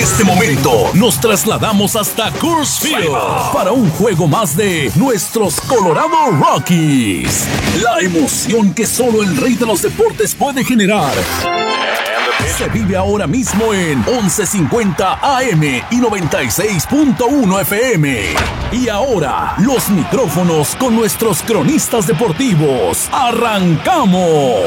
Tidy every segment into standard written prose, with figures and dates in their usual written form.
este momento nos trasladamos hasta Coors Field para un juego más de nuestros Colorado Rockies. La emoción que solo el rey de los deportes puede generar se vive ahora mismo en 1150 AM y 96.1 FM. Y ahora, los micrófonos con nuestros cronistas deportivos. ¡Arrancamos!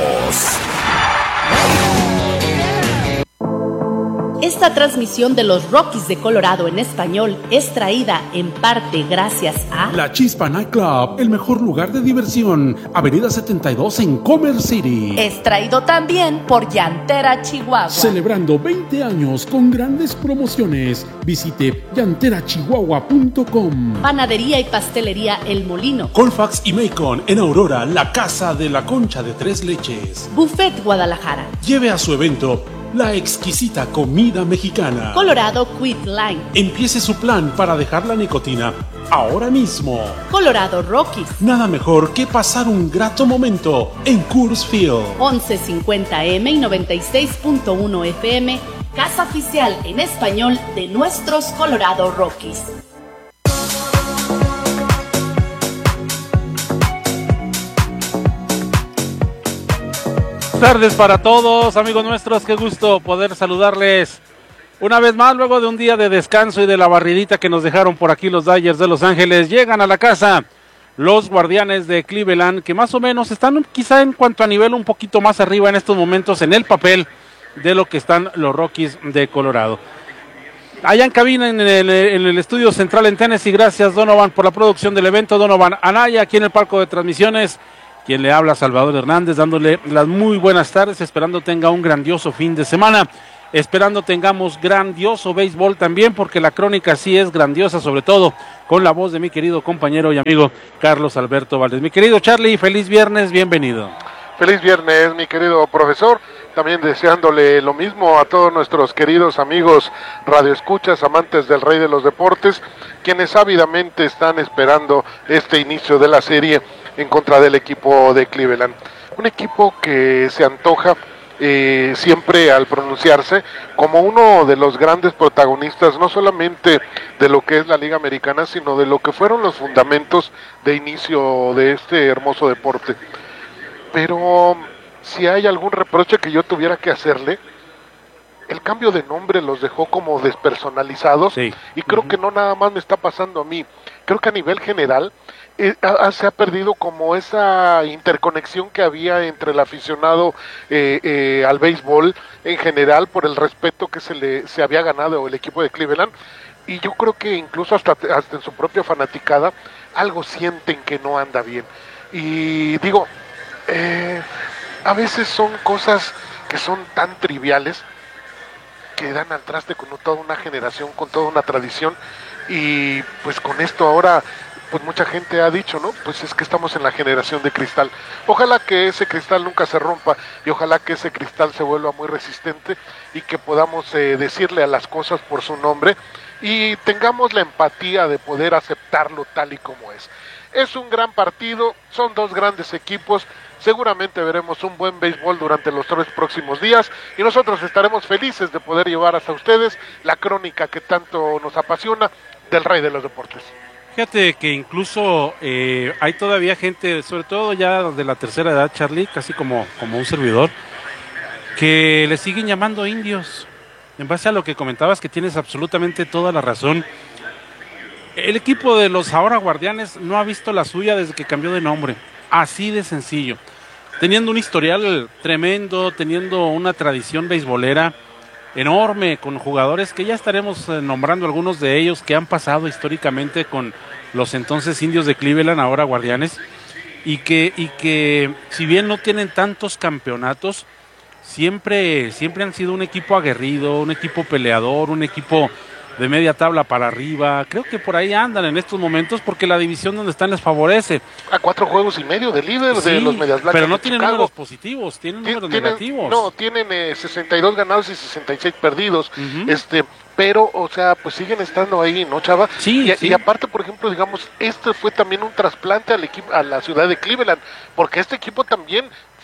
Esta transmisión de los Rockies de Colorado en español es traída en parte gracias a La Chispa Night Club, el mejor lugar de diversión, Avenida 72 en Commerce City. Es traído también por Llantera Chihuahua. Celebrando 20 años con grandes promociones. Visite llanterachihuahua.com. Panadería y pastelería El Molino. Colfax y Macon en Aurora, la casa de la concha de 3 leches. Buffet Guadalajara. Lleve a su evento la exquisita comida mexicana. Colorado Quit Line. Empiece su plan para dejar la nicotina ahora mismo. Colorado Rockies. Nada mejor que pasar un grato momento en Coors Field. 1150 M y 96.1 FM, casa oficial en español de nuestros Colorado Rockies. Buenas tardes para todos, amigos nuestros, qué gusto poder saludarles una vez más luego de un día de descanso y de la barridita que nos dejaron por aquí los Dodgers de Los Ángeles. Llegan a la casa los Guardianes de Cleveland, que más o menos están quizá en cuanto a nivel un poquito más arriba en estos momentos en el papel de lo que están los Rockies de Colorado. Allá en cabina en el estudio central en Tennessee, gracias Donovan por la producción del evento, Donovan Anaya, aquí en el palco de transmisiones. Quien le habla, Salvador Hernández, dándole las muy buenas tardes, esperando tenga un grandioso fin de semana, esperando tengamos grandioso béisbol también, porque la crónica sí es grandiosa, sobre todo con la voz de mi querido compañero y amigo Carlos Alberto Valdés. Mi querido Charlie, feliz viernes, bienvenido. Feliz viernes, mi querido profesor, también deseándole lo mismo a todos nuestros queridos amigos radioescuchas, amantes del rey de los deportes, quienes ávidamente están esperando este inicio de la serie en contra del equipo de Cleveland. Un equipo que se antoja siempre al pronunciarse como uno de los grandes protagonistas, no solamente de lo que es la Liga Americana, sino de lo que fueron los fundamentos de inicio de este hermoso deporte. Pero si hay algún reproche que yo tuviera que hacerle, el cambio de nombre los dejó como despersonalizados, sí. Y creo que no nada más me está pasando a mí, creo que a nivel general se ha perdido como esa interconexión que había entre el aficionado al béisbol en general por el respeto que se había ganado el equipo de Cleveland, y yo creo que incluso hasta en su propia fanaticada algo sienten que no anda bien, y digo, a veces son cosas que son tan triviales que dan al traste con toda una generación, con toda una tradición, y pues con esto ahora pues mucha gente ha dicho, ¿no? Pues es que estamos en la generación de cristal. Ojalá que ese cristal nunca se rompa y ojalá que ese cristal se vuelva muy resistente y que podamos decirle a las cosas por su nombre y tengamos la empatía de poder aceptarlo tal y como es. Es un gran partido, son dos grandes equipos, seguramente veremos un buen béisbol durante los 3 próximos días y nosotros estaremos felices de poder llevar hasta ustedes la crónica que tanto nos apasiona del rey de los deportes. Fíjate que incluso hay todavía gente, sobre todo ya de la tercera edad, Charlie, casi como un servidor, que le siguen llamando indios. En base a lo que comentabas, que tienes absolutamente toda la razón. El equipo de los ahora Guardianes no ha visto la suya desde que cambió de nombre. Así de sencillo. Teniendo un historial tremendo, teniendo una tradición beisbolera enorme, con jugadores que ya estaremos nombrando algunos de ellos que han pasado históricamente con los entonces indios de Cleveland, ahora Guardianes, y que si bien no tienen tantos campeonatos, siempre han sido un equipo aguerrido, un equipo peleador, un equipo de media tabla para arriba. Creo que por ahí andan en estos momentos porque la división donde están les favorece. A 4 juegos y medio de líder, sí, de los Medias Blancas. Pero no tienen números positivos, tienen números negativos. No, tienen 62 ganados y 66 perdidos. Pero, o sea, pues siguen estando ahí, ¿no, Chava? Sí, y aparte, por ejemplo, digamos, este fue también un trasplante al equipo, a la ciudad de Cleveland, porque este equipo también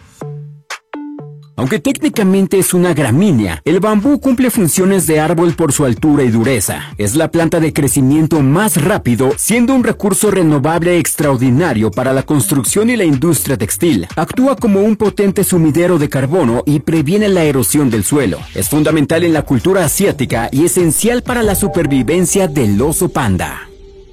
Aunque técnicamente es una gramínea, el bambú cumple funciones de árbol por su altura y dureza. Es la planta de crecimiento más rápido, siendo un recurso renovable extraordinario para la construcción y la industria textil. Actúa como un potente sumidero de carbono y previene la erosión del suelo. Es fundamental en la cultura asiática y esencial para la supervivencia del oso panda.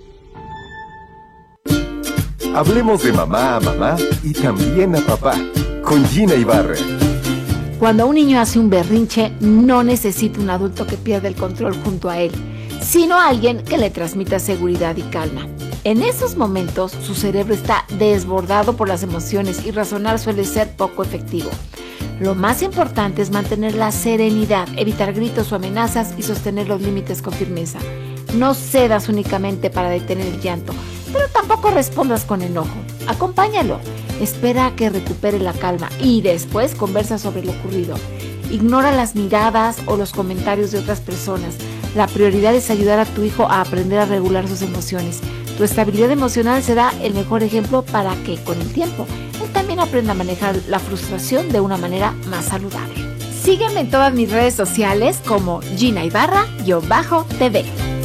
Hablemos de mamá a mamá y también a papá, con Gina Ibarra. Cuando un niño hace un berrinche, no necesita un adulto que pierda el control junto a él, sino alguien que le transmita seguridad y calma. En esos momentos, su cerebro está desbordado por las emociones y razonar suele ser poco efectivo. Lo más importante es mantener la serenidad, evitar gritos o amenazas y sostener los límites con firmeza. No cedas únicamente para detener el llanto, pero tampoco respondas con enojo. Acompáñalo, espera a que recupere la calma y después conversa sobre lo ocurrido. Ignora las miradas o los comentarios de otras personas. La prioridad es ayudar a tu hijo a aprender a regular sus emociones. Tu estabilidad emocional será el mejor ejemplo para que, con el tiempo, él también aprenda a manejar la frustración de una manera más saludable. Sígueme en todas mis redes sociales como Gina Ibarra-TV.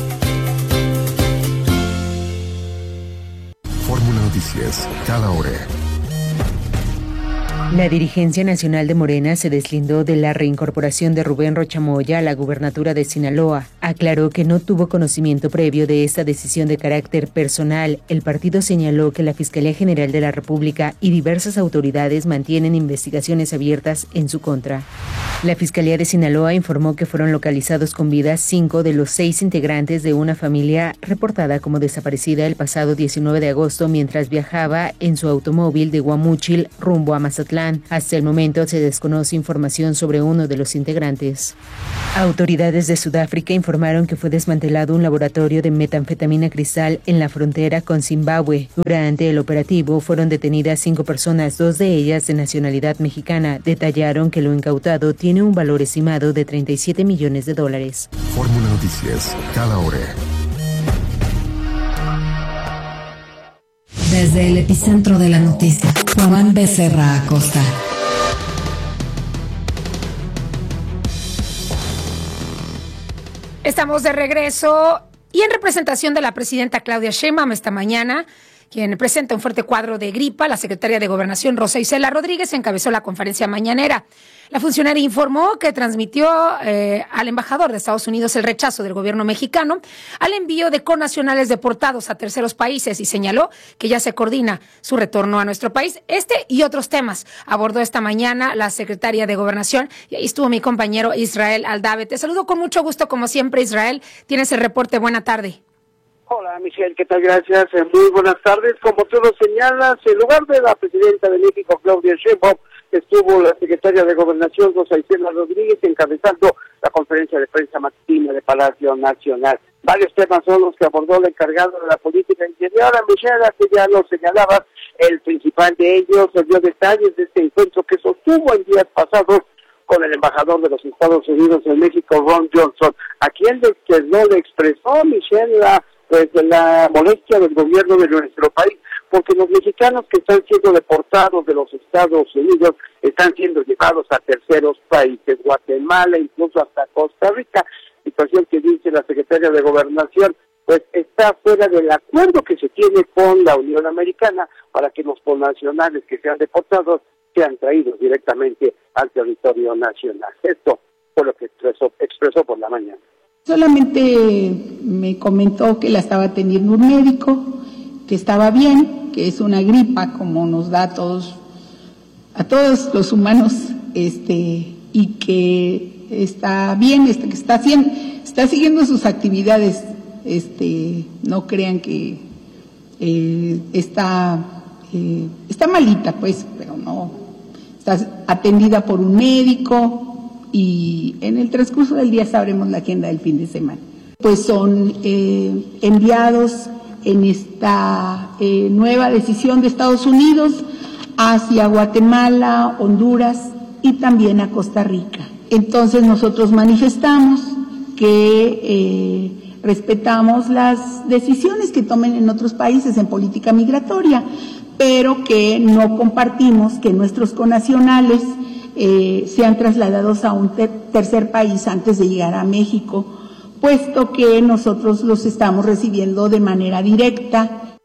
Fórmula Noticias, cada hora. La dirigencia nacional de Morena se deslindó de la reincorporación de Rubén Rocha Moya a la gubernatura de Sinaloa. Aclaró que no tuvo conocimiento previo de esta decisión de carácter personal. El partido señaló que la Fiscalía General de la República y diversas autoridades mantienen investigaciones abiertas en su contra. La Fiscalía de Sinaloa informó que fueron localizados con vida 5 de los 6 integrantes de una familia reportada como desaparecida el pasado 19 de agosto mientras viajaba en su automóvil de Guamúchil rumbo a Mazatlán. Hasta el momento se desconoce información sobre uno de los integrantes. Autoridades de Sudáfrica informaron que fue desmantelado un laboratorio de metanfetamina cristal en la frontera con Zimbabue. Durante el operativo fueron detenidas 5 personas, 2 de ellas de nacionalidad mexicana. Detallaron que lo incautado tiene un valor estimado de $37 millones. Fórmula Noticias, cada hora. Desde el epicentro de la noticia, Juan Becerra Acosta. Estamos de regreso y en representación de la presidenta Claudia Sheinbaum esta mañana, quien presenta un fuerte cuadro de gripa, la secretaria de Gobernación Rosa Isela Rodríguez encabezó la conferencia mañanera. La funcionaria informó que transmitió al embajador de Estados Unidos el rechazo del gobierno mexicano al envío de connacionales deportados a terceros países y señaló que ya se coordina su retorno a nuestro país. Este y otros temas abordó esta mañana la secretaria de Gobernación y ahí estuvo mi compañero Israel Aldave. Te saludo con mucho gusto como siempre, Israel. Tienes el reporte. Buena tarde. Hola, Michelle, ¿qué tal? Gracias. Muy buenas tardes. Como tú lo señalas, en lugar de la presidenta de México, Claudia Sheinbaum, estuvo la secretaria de Gobernación, Rosa Isela Rodríguez, encabezando la conferencia de prensa matutina de Palacio Nacional. Varios temas son los que abordó el encargado de la política interior, Michelle, que ya lo señalabas. El principal de ellos dio detalles de este encuentro que sostuvo en días pasados con el embajador de los Estados Unidos en México, Ron Johnson, a quien no le expresó, Michelle, la molestia del gobierno de nuestro país, porque los mexicanos que están siendo deportados de los Estados Unidos están siendo llevados a terceros países, Guatemala, incluso hasta Costa Rica, situación que dice la secretaria de Gobernación, pues está fuera del acuerdo que se tiene con la Unión Americana para que los connacionales que sean deportados sean traídos directamente al territorio nacional. Esto fue lo que expresó por la mañana. Solamente me comentó que la estaba atendiendo un médico, que estaba bien, que es una gripa como nos da a todos los humanos, y que está bien, que está siguiendo sus actividades, no crean que está malita, pues, pero no, está atendida por un médico. Y en el transcurso del día sabremos la agenda del fin de semana. Pues son enviados en esta nueva decisión de Estados Unidos hacia Guatemala, Honduras y también a Costa Rica. Entonces nosotros manifestamos que respetamos las decisiones que tomen en otros países en política migratoria, pero que no compartimos que nuestros connacionales sean trasladados a un tercer país antes de llegar a México, puesto que nosotros los estamos recibiendo de manera directa.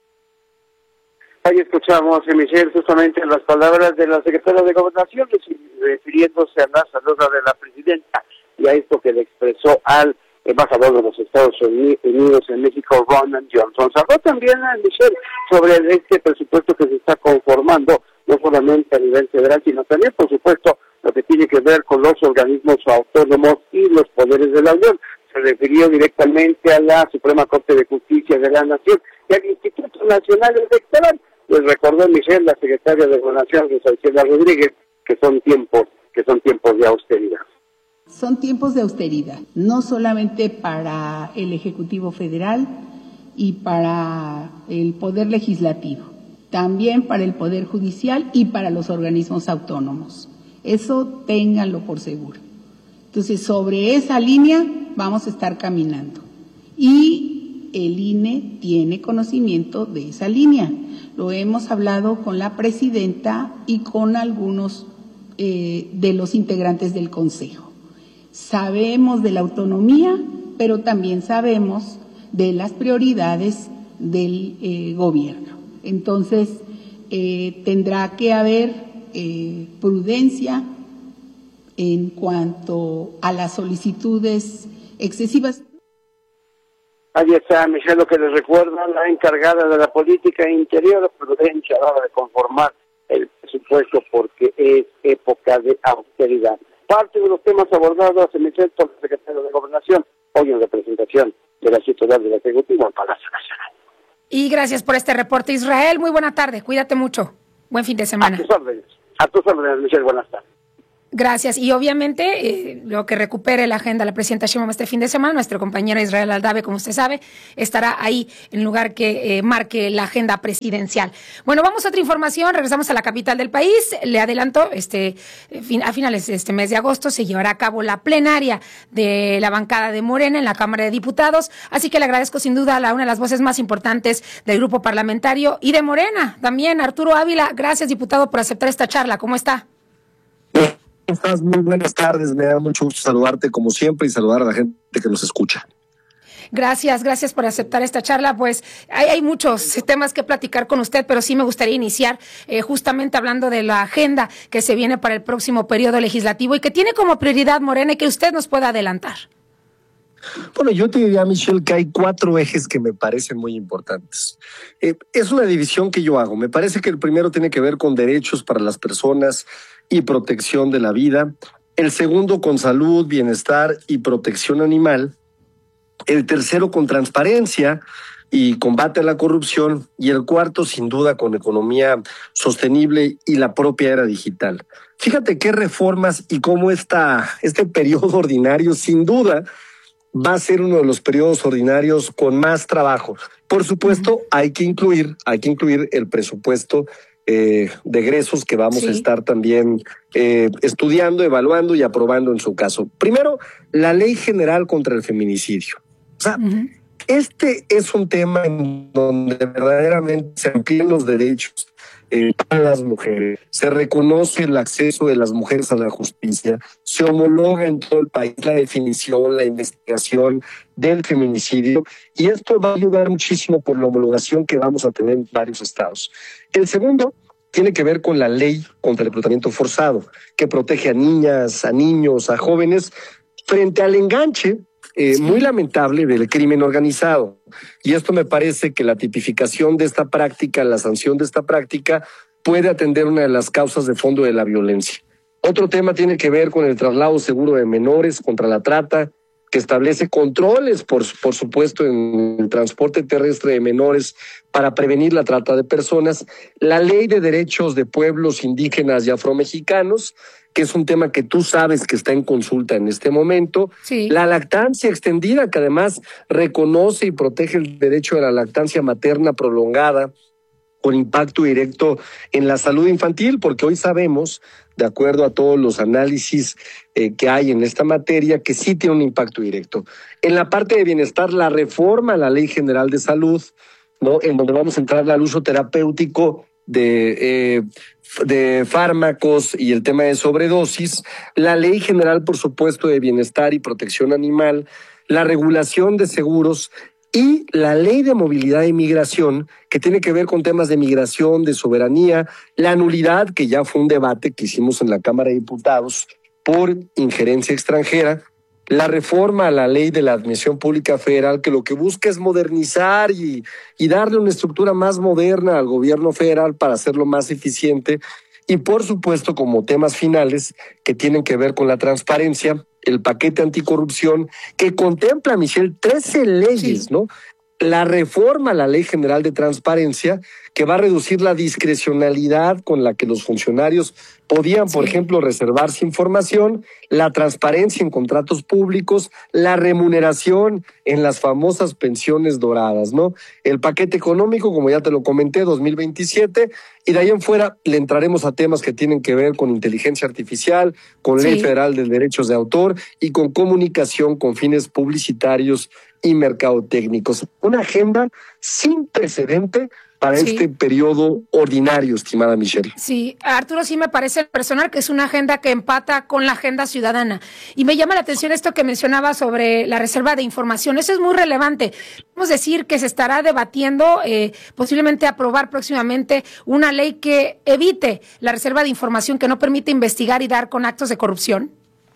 Ahí escuchamos, Michelle, justamente las palabras de la secretaria de Gobernación, refiriéndose a la salud de la presidenta y a esto que le expresó al embajador de los Estados Unidos en México, Ron Johnson. Habló también a Michelle sobre este presupuesto que se está conformando, no solamente a nivel federal, sino también, por supuesto, lo que tiene que ver con los organismos autónomos y los poderes de la Unión. Se refirió directamente a la Suprema Corte de Justicia de la Nación y al Instituto Nacional Electoral. Les recordó Michelle, la secretaria de Gobernación, Rosa Isela Rodríguez, que son tiempos de austeridad. Son tiempos de austeridad, no solamente para el Ejecutivo Federal y para el Poder Legislativo, también para el Poder Judicial y para los organismos autónomos. Eso ténganlo por seguro. Entonces, sobre esa línea vamos a estar caminando. Y el INE tiene conocimiento de esa línea. Lo hemos hablado con la presidenta y con algunos de los integrantes del Consejo. Sabemos de la autonomía, pero también sabemos de las prioridades del gobierno. Entonces, tendrá que haber prudencia en cuanto a las solicitudes excesivas. Ahí está, Michelle, lo que les recuerda la encargada de la política interior, prudencia a la hora de conformar el presupuesto, porque es época de austeridad. Parte de los temas abordados en el centro del secretario de Gobernación, hoy en representación de la titular del Ejecutivo en Palacio Nacional. Y gracias por este reporte, Israel. Muy buena tarde, cuídate mucho. Buen fin de semana. A tus órdenes, Michelle, buenas tardes. Gracias. Y obviamente, lo que recupere la agenda la presidenta Sheinbaum este fin de semana, nuestro compañero Israel Aldave, como usted sabe, estará ahí en lugar que marque la agenda presidencial. Bueno, vamos a otra información. Regresamos a la capital del país. Le adelanto, a finales de este mes de agosto se llevará a cabo la plenaria de la bancada de Morena en la Cámara de Diputados. Así que le agradezco sin duda a una de las voces más importantes del grupo parlamentario y de Morena también, Arturo Ávila. Gracias, diputado, por aceptar esta charla. ¿Cómo está? Estás muy buenas tardes, me da mucho gusto saludarte como siempre y saludar a la gente que nos escucha. Gracias por aceptar esta charla. Pues hay muchos temas que platicar con usted, pero sí me gustaría iniciar justamente hablando de la agenda que se viene para el próximo periodo legislativo y que tiene como prioridad Morena y que usted nos pueda adelantar. Bueno, yo te diría, Michelle, que hay 4 ejes que me parecen muy importantes. Es una división que yo hago. Me parece que el primero tiene que ver con derechos para las personas y protección de la vida. El segundo con salud, bienestar y protección animal. El tercero con transparencia y combate a la corrupción. Y el cuarto, sin duda, con economía sostenible y la propia era digital. Fíjate qué reformas y cómo este periodo ordinario, sin duda, va a ser uno de los periodos ordinarios con más trabajo. Por supuesto, hay que incluir el presupuesto de egresos que vamos a estar también estudiando, evaluando y aprobando en su caso. Primero, la Ley General contra el Feminicidio. O sea, este es un tema en donde verdaderamente se amplían los derechos para las mujeres, se reconoce el acceso de las mujeres a la justicia, se homologa en todo el país la definición, la investigación del feminicidio, y esto va a ayudar muchísimo por la homologación que vamos a tener en varios estados. El segundo tiene que ver con la ley contra el reclutamiento forzado, que protege a niñas, a niños, a jóvenes frente al enganche muy lamentable del crimen organizado. Y esto me parece que la tipificación de esta práctica, la sanción de esta práctica, puede atender una de las causas de fondo de la violencia. Otro tema tiene que ver con el traslado seguro de menores contra la trata, que establece controles, por supuesto, en el transporte terrestre de menores para prevenir la trata de personas. La ley de derechos de pueblos indígenas y afromexicanos, que es un tema que tú sabes que está en consulta en este momento. Sí. La lactancia extendida, que además reconoce y protege el derecho de la lactancia materna prolongada con impacto directo en la salud infantil, porque hoy sabemos, de acuerdo a todos los análisis que hay en esta materia, que sí tiene un impacto directo. En la parte de bienestar, la reforma a la Ley General de Salud, ¿no?, en donde vamos a entrar al uso terapéutico de fármacos y el tema de sobredosis, la Ley General, por supuesto, de Bienestar y Protección Animal, la regulación de seguros y la Ley de Movilidad y Migración, que tiene que ver con temas de migración, de soberanía, la nulidad, que ya fue un debate que hicimos en la Cámara de Diputados por injerencia extranjera, la reforma a la Ley de la Admisión Pública Federal, que lo que busca es modernizar y darle una estructura más moderna al gobierno federal para hacerlo más eficiente, y por supuesto como temas finales que tienen que ver con la transparencia, el paquete anticorrupción, que contempla, Michelle, 13 leyes, sí, ¿no? La reforma a la Ley General de Transparencia, que va a reducir la discrecionalidad con la que los funcionarios podían, por ejemplo, reservarse información, la transparencia en contratos públicos, la remuneración en las famosas pensiones doradas, ¿no? El paquete económico, como ya te lo comenté, 2027, y de ahí en fuera le entraremos a temas que tienen que ver con inteligencia artificial, con Ley Federal de Derechos de Autor y con comunicación con fines publicitarios y mercadotécnicos. Una agenda sin precedente para este periodo ordinario, estimada Michelle. Sí, Arturo, sí me parece personal que es una agenda que empata con la agenda ciudadana. Y me llama la atención esto que mencionaba sobre la reserva de información. Eso es muy relevante. Podemos decir que se estará debatiendo, posiblemente aprobar próximamente una ley que evite la reserva de información, que no permite investigar y dar con actos de corrupción.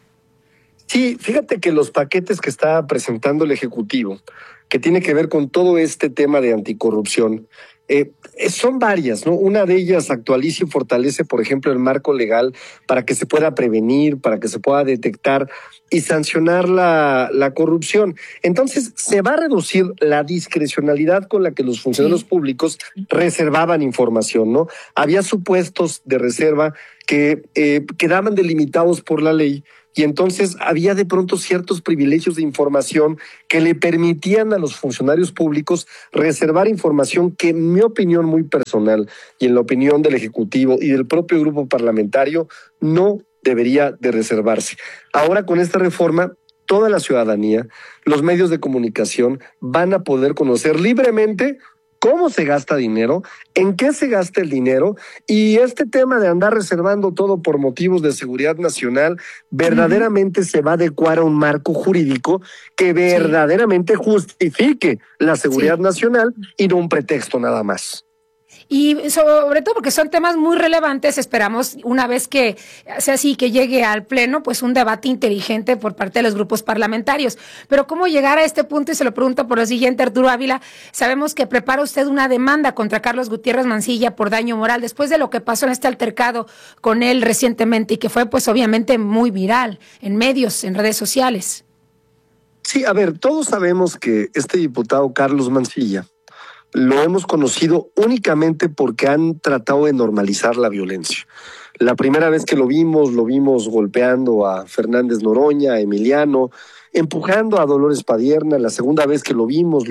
Sí, fíjate que los paquetes que está presentando el Ejecutivo, que tiene que ver con todo este tema de anticorrupción, son varias, ¿no? Una de ellas actualiza y fortalece, por ejemplo, el marco legal para que se pueda prevenir, para que se pueda detectar y sancionar la corrupción. Entonces, se va a reducir la discrecionalidad con la que los funcionarios públicos reservaban información, ¿no? Había supuestos de reserva que quedaban delimitados por la ley, y entonces había de pronto ciertos privilegios de información que le permitían a los funcionarios públicos reservar información que, en mi opinión muy personal y en la opinión del Ejecutivo y del propio grupo parlamentario, no debería de reservarse. Ahora, con esta reforma, toda la ciudadanía, los medios de comunicación van a poder conocer libremente cómo se gasta dinero, en qué se gasta el dinero, y este tema de andar reservando todo por motivos de seguridad nacional verdaderamente se va a adecuar a un marco jurídico que verdaderamente justifique la seguridad nacional y no un pretexto nada más. Y sobre todo porque son temas muy relevantes, esperamos una vez que sea así, que llegue al Pleno, pues un debate inteligente por parte de los grupos parlamentarios. Pero ¿cómo llegar a este punto? Y se lo pregunto por lo siguiente, Arturo Ávila. Sabemos que prepara usted una demanda contra Carlos Gutiérrez Mancilla por daño moral después de lo que pasó en este altercado con él recientemente y que fue pues obviamente muy viral en medios, en redes sociales. Sí, a ver, todos sabemos que este diputado Carlos Mancilla lo hemos conocido únicamente porque han tratado de normalizar la violencia. La primera vez que lo vimos golpeando a Fernández Noroña, a Emiliano, empujando a Dolores Padierna. La segunda vez que lo vimos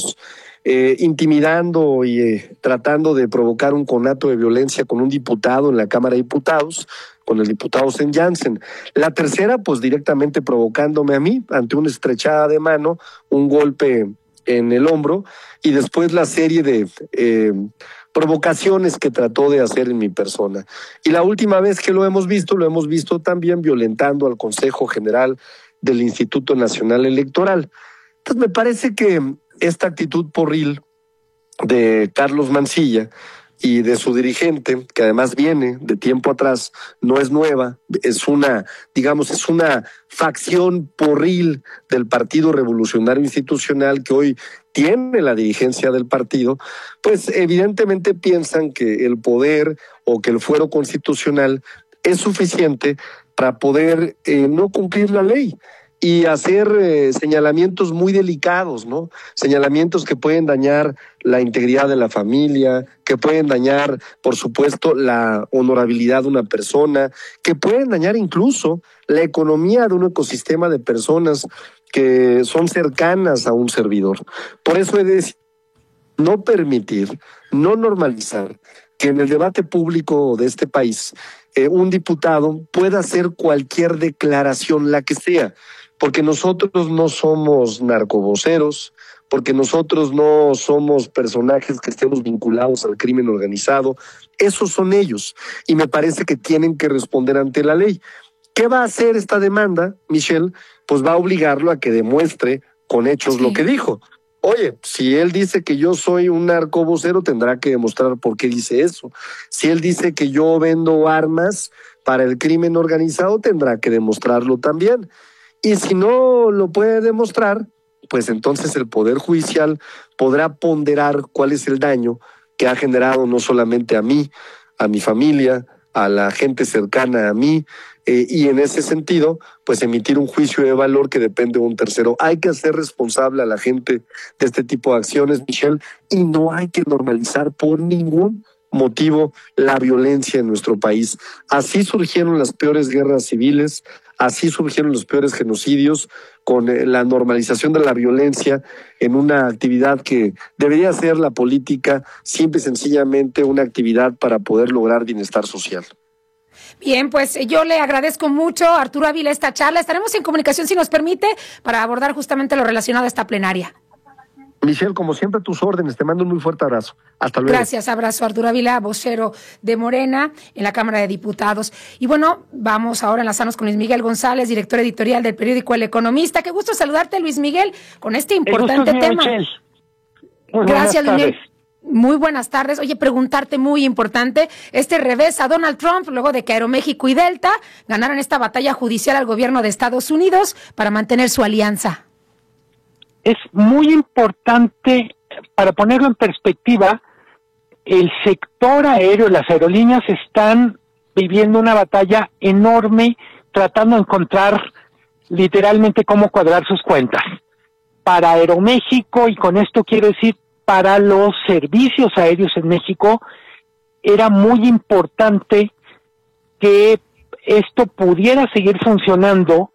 intimidando y tratando de provocar un conato de violencia con un diputado en la Cámara de Diputados, con el diputado Sen Jansen. La tercera, pues directamente provocándome a mí ante una estrechada de mano, un golpe en el hombro, y después la serie de provocaciones que trató de hacer en mi persona. Y la última vez que lo hemos visto también violentando al Consejo General del Instituto Nacional Electoral. Entonces me parece que esta actitud porril de Carlos Mancilla y de su dirigente, que además viene de tiempo atrás, no es nueva, es una facción porril del Partido Revolucionario Institucional que hoy tiene la dirigencia del partido, pues evidentemente piensan que el poder o que el fuero constitucional es suficiente para poder no cumplir la ley y hacer señalamientos muy delicados, ¿no? Señalamientos que pueden dañar la integridad de la familia, que pueden dañar, por supuesto, la honorabilidad de una persona, que pueden dañar incluso la economía de un ecosistema de personas que son cercanas a un servidor. Por eso he de decir, no permitir, no normalizar que en el debate público de este país un diputado pueda hacer cualquier declaración, la que sea, porque nosotros no somos narcovoceros, porque nosotros no somos personajes que estemos vinculados al crimen organizado. Esos son ellos, y me parece que tienen que responder ante la ley. ¿Qué va a hacer esta demanda, Michelle? Pues va a obligarlo a que demuestre con hechos lo que dijo. Oye, si él dice que yo soy un narcovocero, tendrá que demostrar por qué dice eso. Si él dice que yo vendo armas para el crimen organizado, tendrá que demostrarlo también. Y si no lo puede demostrar, pues entonces el Poder Judicial podrá ponderar cuál es el daño que ha generado no solamente a mí, a mi familia, a la gente cercana a mí, y en ese sentido, pues emitir un juicio de valor que depende de un tercero. Hay que hacer responsable a la gente de este tipo de acciones, Michelle, y no hay que normalizar por ningún motivo la violencia en nuestro país. Así surgieron las peores guerras civiles, así surgieron los peores genocidios, con la normalización de la violencia en una actividad que debería ser la política, simple y sencillamente una actividad para poder lograr bienestar social. Bien, pues yo le agradezco mucho, Arturo Ávila, esta charla. Estaremos en comunicación, si nos permite, para abordar justamente lo relacionado a esta plenaria. Michelle, como siempre, a tus órdenes. Te mando un muy fuerte abrazo. Hasta luego. Gracias, abrazo. Arturo Ávila, vocero de Morena en la Cámara de Diputados. Y bueno, vamos ahora a enlazarnos con Luis Miguel González, director editorial del periódico El Economista. Qué gusto saludarte, Luis Miguel, con este importante tema. Gracias, Luis Miguel. Muy buenas tardes. Oye, preguntarte muy importante, este revés a Donald Trump, luego de que Aeroméxico y Delta ganaron esta batalla judicial al gobierno de Estados Unidos para mantener su alianza. Es muy importante, para ponerlo en perspectiva, el sector aéreo, las aerolíneas están viviendo una batalla enorme, tratando de encontrar literalmente cómo cuadrar sus cuentas. Para Aeroméxico, y con esto quiero decir para los servicios aéreos en México, era muy importante que esto pudiera seguir funcionando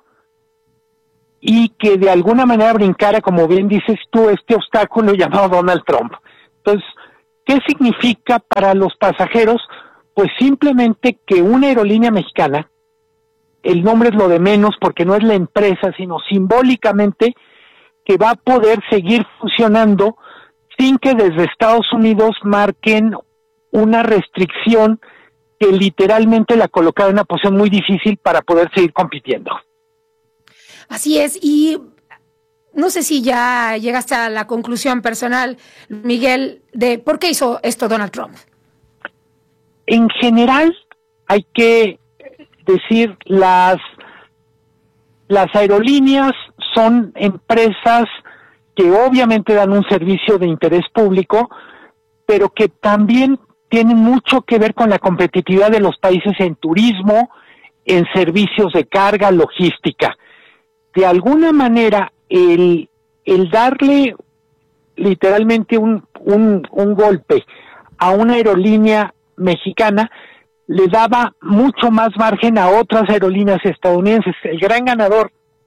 y que de alguna manera brincara, como bien dices tú, este obstáculo llamado Donald Trump. Entonces, ¿qué significa para los pasajeros? Pues simplemente que una aerolínea mexicana, el nombre es lo de menos porque no es la empresa, sino simbólicamente que va a poder seguir funcionando sin que desde Estados Unidos marquen una restricción que literalmente la colocaba en una posición muy difícil para poder seguir compitiendo. Así es, y no sé si ya llegaste a la conclusión personal, Miguel, de por qué hizo esto Donald Trump. En general, hay que decir, las aerolíneas son empresas que obviamente dan un servicio de interés público, pero que también tienen mucho que ver con la competitividad de los países en turismo, en servicios de carga, logística. De alguna manera, el darle literalmente un golpe a una aerolínea mexicana le daba mucho más margen a otras aerolíneas estadounidenses. El gran ganador,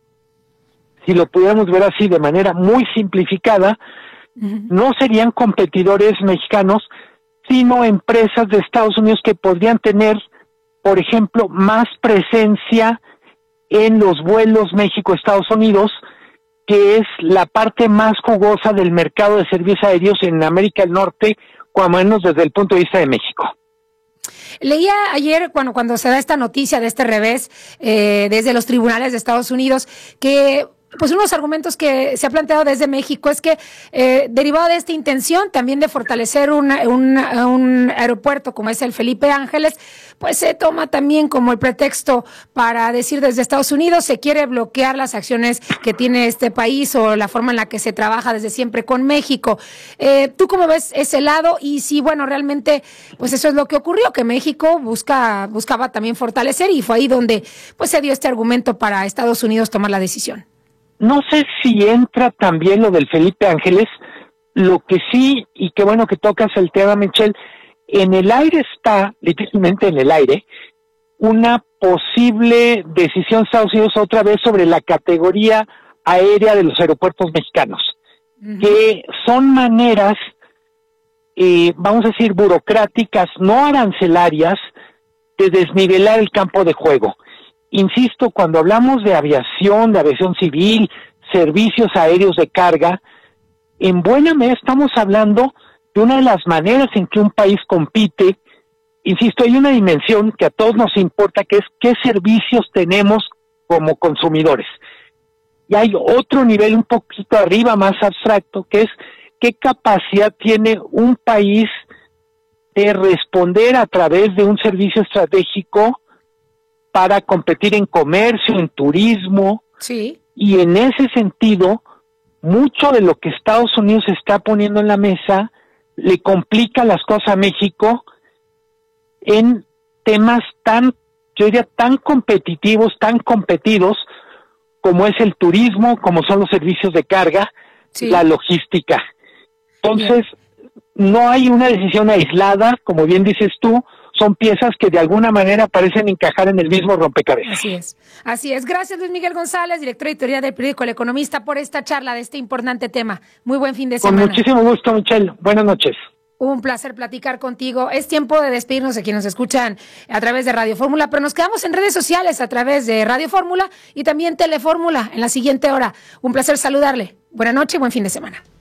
si lo pudiéramos ver así de manera muy simplificada, no serían competidores mexicanos, sino empresas de Estados Unidos que podrían tener, por ejemplo, más presencia en los vuelos México-Estados Unidos, que es la parte más jugosa del mercado de servicios aéreos en América del Norte, cuando menos desde el punto de vista de México. Leía ayer, cuando se da esta noticia de este revés desde los tribunales de Estados Unidos, que pues unos argumentos que se ha planteado desde México es que derivado de esta intención también de fortalecer un aeropuerto como es el Felipe Ángeles, pues se toma también como el pretexto para decir desde Estados Unidos se quiere bloquear las acciones que tiene este país o la forma en la que se trabaja desde siempre con México. ¿Tú cómo ves ese lado? Y si, bueno, realmente pues eso es lo que ocurrió, que México buscaba también fortalecer y fue ahí donde pues se dio este argumento para Estados Unidos tomar la decisión. No sé si entra también lo del Felipe Ángeles, lo que sí, y qué bueno que tocas el tema, Michelle, en el aire está, literalmente en el aire, una posible decisión de Estados Unidos otra vez sobre la categoría aérea de los aeropuertos mexicanos, que son maneras, vamos a decir, burocráticas, no arancelarias, de desnivelar el campo de juego. insisto, cuando hablamos de aviación civil, servicios aéreos de carga, en buena medida estamos hablando de una de las maneras en que un país compite. Insisto, hay una dimensión que a todos nos importa, que es qué servicios tenemos como consumidores. Y hay otro nivel un poquito arriba, más abstracto, que es qué capacidad tiene un país de responder a través de un servicio estratégico para competir en comercio, en turismo. Sí. Y en ese sentido, mucho de lo que Estados Unidos está poniendo en la mesa le complica las cosas a México en temas tan competitivos, tan competidos, como es el turismo, como son los servicios de carga, sí, la logística. Entonces, no hay una decisión aislada, como bien dices tú, son piezas que de alguna manera parecen encajar en el mismo rompecabezas. Así es. Gracias, Luis Miguel González, director editorial del periódico El Economista, por esta charla de este importante tema. Muy buen fin de semana. Con muchísimo gusto, Michelle. Buenas noches. Un placer platicar contigo. Es tiempo de despedirnos de quienes nos escuchan a través de Radio Fórmula, pero nos quedamos en redes sociales a través de Radio Fórmula y también Telefórmula en la siguiente hora. Un placer saludarle. Buenas noches y buen fin de semana.